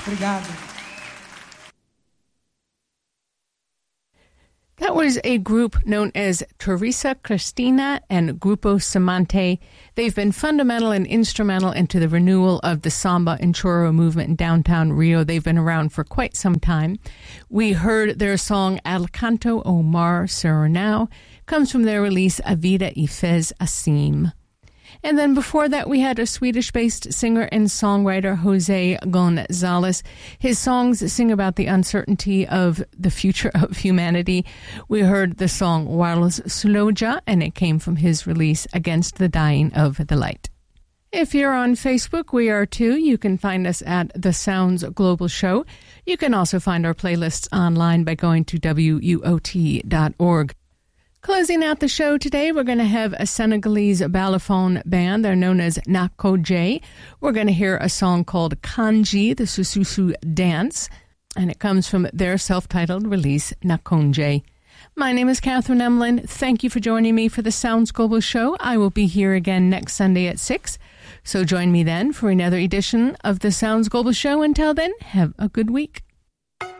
Obrigado. That was a group known as Teresa Cristina and Grupo Semante. They've been fundamental and instrumental into the renewal of the samba and choro movement in downtown Rio. They've been around for quite some time. We heard their song Al Canto o Mar Serenao. Comes from their release A Vida y Fez Assim. And then before that, we had a Swedish-based singer and songwriter, Jose Gonzalez. His songs sing about the uncertainty of the future of humanity. We heard the song Warlos Suloja, and it came from his release Against the Dying of the Light. If you're on Facebook, we are too. You can find us at The Sounds Global Show. You can also find our playlists online by going to WUOT.org. Closing out the show today, we're going to have a Senegalese balafon band. They're known as Nakoje. We're going to hear a song called Kanji, the Sususu Dance, and it comes from their self-titled release, Nakonje. My name is Catherine Emlin. Thank you for joining me for the Sounds Global Show. I will be here again next Sunday at 6, so join me then for another edition of the Sounds Global Show. Until then, have a good week.